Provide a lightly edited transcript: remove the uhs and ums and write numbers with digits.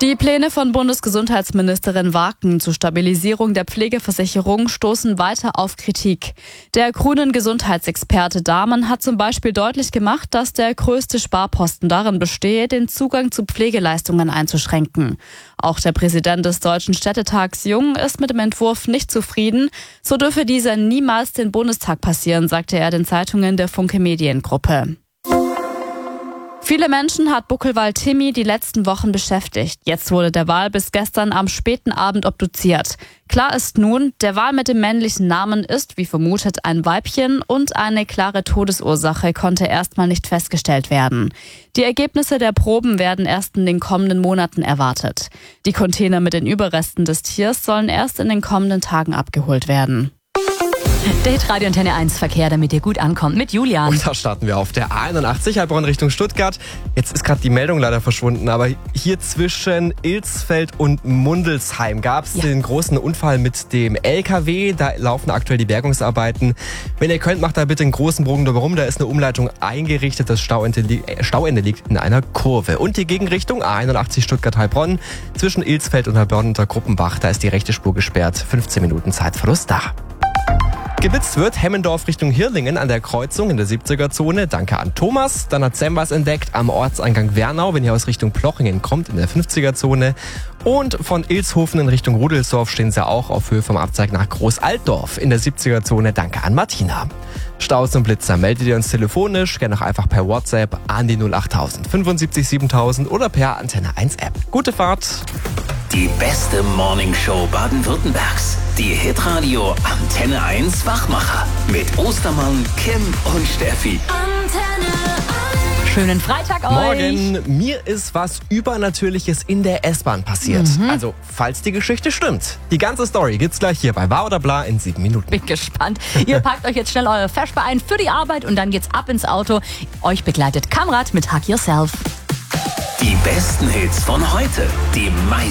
Die Pläne von Bundesgesundheitsministerin Waken zur Stabilisierung der Pflegeversicherung stoßen weiter auf Kritik. Der grünen Gesundheitsexperte Dahmen hat zum Beispiel deutlich gemacht, dass der größte Sparposten darin bestehe, den Zugang zu Pflegeleistungen einzuschränken. Auch der Präsident des Deutschen Städtetags Jung ist mit dem Entwurf nicht zufrieden. So dürfe dieser niemals den Bundestag passieren, sagte er den Zeitungen der Funke Mediengruppe. Viele Menschen hat Buckelwal Timmy die letzten Wochen beschäftigt. Jetzt wurde der Wal bis gestern am späten Abend obduziert. Klar ist nun, der Wal mit dem männlichen Namen ist, wie vermutet, ein Weibchen und eine klare Todesursache konnte erstmal nicht festgestellt werden. Die Ergebnisse der Proben werden erst in den kommenden Monaten erwartet. Die Container mit den Überresten des Tiers sollen erst in den kommenden Tagen abgeholt werden. Der Hitradio Antenne 1 Verkehr, damit ihr gut ankommt, mit Julian. Und da starten wir auf der A81 Heilbronn Richtung Stuttgart. Jetzt ist gerade die Meldung leider verschwunden, aber hier zwischen Ilsfeld und Mundelsheim gab es den großen Unfall mit dem LKW. Da laufen aktuell die Bergungsarbeiten. Wenn ihr könnt, macht da bitte einen großen Bogen drumherum. Da ist eine Umleitung eingerichtet. Das Stauende liegt in einer Kurve. Und die Gegenrichtung A81 Stuttgart-Heilbronn zwischen Ilsfeld und Heilbronn unter Gruppenbach. Da ist die rechte Spur gesperrt. 15 Minuten Zeitverlust da. Geblitzt wird Hemmendorf Richtung Hirlingen an der Kreuzung in der 70er-Zone. Danke an Thomas. Dann hat Sam was entdeckt am Ortseingang Wernau, wenn ihr aus Richtung Plochingen kommt, in der 50er-Zone. Und von Ilshofen in Richtung Rudelsdorf stehen sie auch auf Höhe vom Abzweig nach Großaltdorf in der 70er-Zone. Danke an Martina. Staus und Blitzer meldet ihr uns telefonisch, gerne auch einfach per WhatsApp an die 08000 75 7000 oder per Antenne 1 App. Gute Fahrt! Die beste Morningshow Baden-Württembergs. Die Hitradio Antenne 1 Wachmacher. Mit Ostermann, Kim und Steffi. Antenne 1. Schönen Freitag euch. Morgen, mir ist was Übernatürliches in der S-Bahn passiert. Also, falls die Geschichte stimmt. Die ganze Story gibt's gleich hier bei Wahr oder Bla in 7 Minuten. Bin gespannt. Ihr packt euch jetzt schnell euer Feschbar ein für die Arbeit und dann geht's ab ins Auto. Euch begleitet Kamrat mit Hug Yourself. Die besten Hits von heute. Die meisten